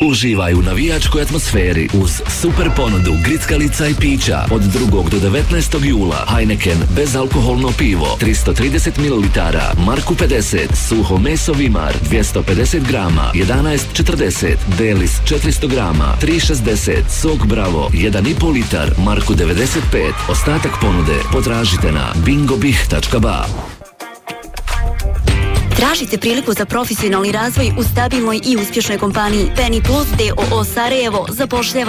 Uživaj u navijačkoj atmosferi uz super ponudu grickalica i pića od 2. do 19. jula. Heineken bezalkoholno pivo 330 ml, Marku 50, suho meso Vimar 250 grama 11,40, Delis 400 grama 3,60, sok Bravo 1,5 litar Marku 95. Ostatak ponude potražite na bingobih.ba. Tražite priliku za profesionalni razvoj u stabilnoj i uspješnoj kompaniji. Penny Plus d.o.o. Sarajevo zapošljava